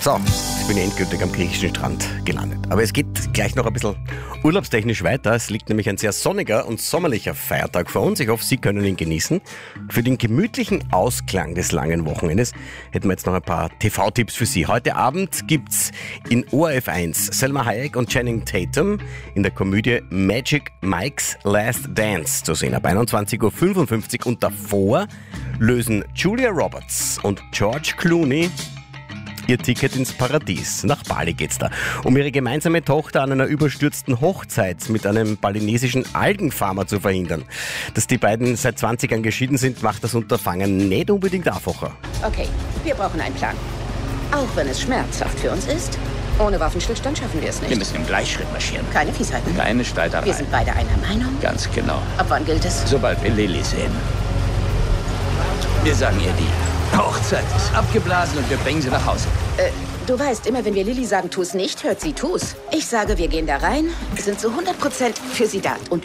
So, ich bin endgültig am griechischen Strand gelandet. Aber es geht gleich noch ein bisschen urlaubstechnisch weiter. Es liegt nämlich ein sehr sonniger und sommerlicher Feiertag vor uns. Ich hoffe, Sie können ihn genießen. Für den gemütlichen Ausklang des langen Wochenendes hätten wir jetzt noch ein paar TV-Tipps für Sie. Heute Abend gibt's in ORF 1 Selma Hayek und Channing Tatum in der Komödie Magic Mike's Last Dance zu sehen. Ab 21.55 Uhr und davor lösen Julia Roberts und George Clooney ihr Ticket ins Paradies. Nach Bali geht's da. Um ihre gemeinsame Tochter an einer überstürzten Hochzeit mit einem balinesischen Algenfarmer zu verhindern. Dass die beiden seit 20 Jahren geschieden sind, macht das Unterfangen nicht unbedingt einfacher. Okay, wir brauchen einen Plan. Auch wenn es schmerzhaft für uns ist. Ohne Waffenstillstand schaffen wir es nicht. Wir müssen im Gleichschritt marschieren. Keine Fiesheiten. Keine Streiterei. Wir sind beide einer Meinung. Ganz genau. Ab wann gilt es? Sobald wir Lilly sehen. Wir sagen ihr die Hochzeit ist abgeblasen und wir bringen sie nach Hause. Du weißt, immer wenn wir Lilly sagen, tu's nicht, hört sie tu's. Ich sage, wir gehen da rein, sind zu 100% für sie da und